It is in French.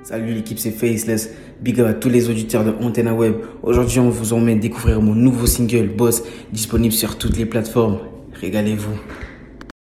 Salut l'équipe, c'est Faceless. Big up à tous les auditeurs de Antenna Web. Aujourd'hui, on vous emmène découvrir mon nouveau single, Boss, disponible sur toutes les plateformes. Régalez-vous.